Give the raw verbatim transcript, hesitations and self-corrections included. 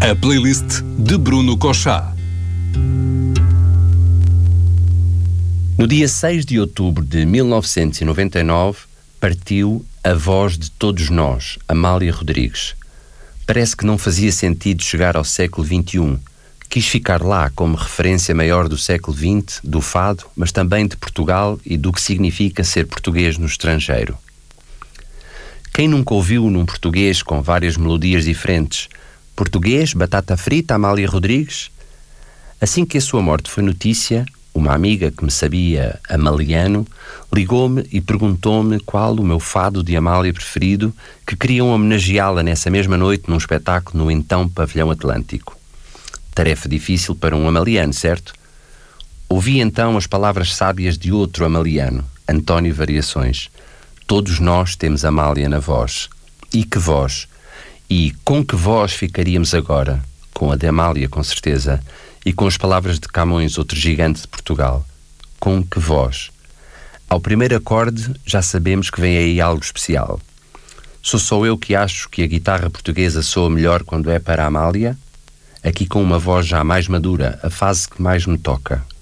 A playlist de Bruno Cochá. No dia seis de outubro de mil novecentos e noventa e nove, partiu a voz de todos nós, Amália Rodrigues. Parece que não fazia sentido chegar ao século vinte e um. Quis ficar lá como referência maior do século vinte, do fado, mas também de Portugal e do que significa ser português no estrangeiro. Quem nunca ouviu num português com várias melodias diferentes? Português, batata frita, Amália Rodrigues? Assim que a sua morte foi notícia, uma amiga que me sabia amaliano ligou-me e perguntou-me qual o meu fado de Amália preferido, que queriam homenageá-la nessa mesma noite num espetáculo no então Pavilhão Atlântico. Tarefa difícil para um amaliano, certo? Ouvi então as palavras sábias de outro amaliano, António Variações. Todos nós temos Amália na voz. E que voz! E com que voz ficaríamos agora? Com a de Amália, com certeza. E com as palavras de Camões, outro gigante de Portugal. Com que voz? Ao primeiro acorde já sabemos que vem aí algo especial. Sou só eu que acho que a guitarra portuguesa soa melhor quando é para a Amália? Aqui com uma voz já mais madura, a fase que mais me toca.